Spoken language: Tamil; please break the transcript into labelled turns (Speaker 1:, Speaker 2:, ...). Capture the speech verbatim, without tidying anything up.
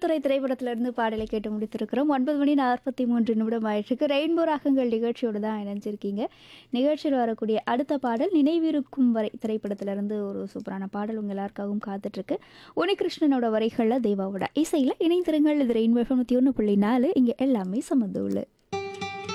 Speaker 1: உளவுத்துறை திரைப்படத்திலிருந்து பாடலை கேட்டு முடித்திருக்கிறோம். ஒன்பது மணி நாற்பத்தி மூன்று நிமிடம் ஆயிற்றுக்கு. ரெயின்போ ராகங்கள் நிகழ்ச்சியோடு தான் இணைஞ்சிருக்கீங்க. நிகழ்ச்சியில் வரக்கூடிய அடுத்த பாடல் நினைவிருக்கும் வரை திரைப்படத்திலிருந்து ஒரு சூப்பரான பாடல் உங்கள் எல்லாருக்காகவும் காத்துட்ருக்கு. உனிகிருஷ்ணனோட வரிகளில் தேவாவோட இசையில் இணைந்திருங்கள். இது ரெயின்போ எஃப்எம் நூற்றி ஒன்று புள்ளி நாலு. இங்கே எல்லாமே சமந்து உள்ள